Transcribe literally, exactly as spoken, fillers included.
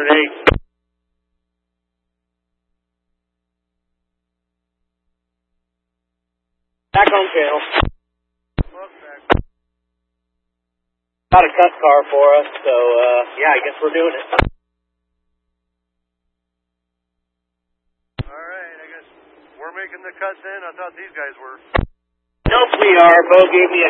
eight. Back on channel. Got a cut car for us, so, uh, yeah, I guess we're doing it. Alright, I guess we're making the cut then? I thought these guys were. Nope, we are. Bo gave me a